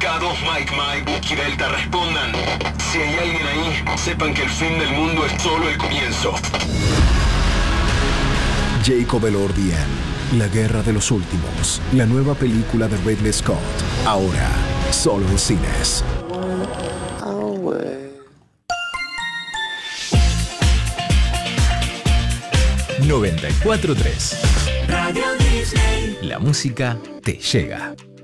K2, Mike, Wookie Delta, respondan. Si hay alguien ahí, sepan que el fin del mundo es solo el comienzo. Jacob Elordi en La Guerra de los Últimos, la nueva película de Ridley Scott, ahora solo en cines. 94.3 Radio Disney. La música te llega.